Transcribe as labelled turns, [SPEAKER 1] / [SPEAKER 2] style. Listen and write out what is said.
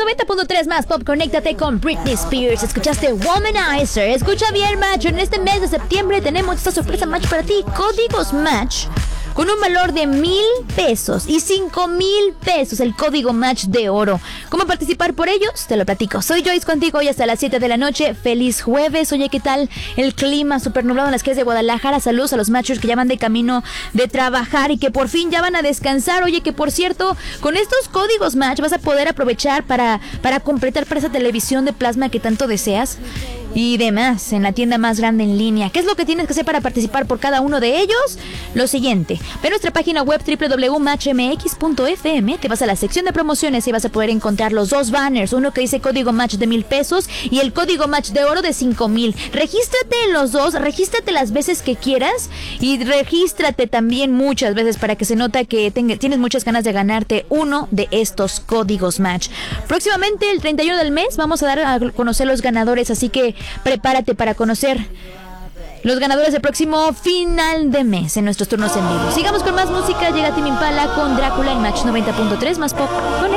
[SPEAKER 1] 90.3 más pop, conéctate con Britney Spears. Escuchaste Womanizer. Escucha bien, macho. En este mes de septiembre tenemos esta sorpresa, macho, para ti. Códigos Match con un valor de 1,000 pesos y 5,000 pesos. El código Match de oro. ¿Cómo participar por ellos? Te lo platico. Soy Joyce contigo hoy hasta las 7 de la noche. Feliz jueves. Oye, ¿qué tal el clima? Súper nublado en las calles de Guadalajara. Saludos a los machos que ya van de camino de trabajar y que por fin ya van a descansar. Oye, que por cierto, con estos códigos Match vas a poder aprovechar para completar para esa televisión de plasma que tanto deseas y demás en la tienda más grande en línea. ¿Qué es lo que tienes que hacer para participar por cada uno de ellos? Lo siguiente: ve a nuestra página web www.matchmx.fm, te vas a la sección de promociones y vas a poder encontrar los dos banners, uno que dice código Match de 1,000 pesos y el código Match de oro de 5,000. Regístrate en los dos, regístrate las veces que quieras y regístrate también muchas veces para que se nota que tienes muchas ganas de ganarte uno de estos códigos Match. Próximamente, el 31 del mes, vamos a dar a conocer los ganadores, así que prepárate para conocer los ganadores del próximo final de mes en nuestros turnos en vivo. Sigamos con más música. Llega Tame Impala con Drácula en Match 90.3 más pop. Conecta.